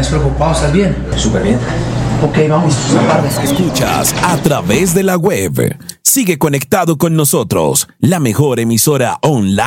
preocupado, ¿estás bien? Súper bien. Ok, vamos, aparte. Escuchas a través de la web. Sigue conectado con nosotros, la mejor emisora online.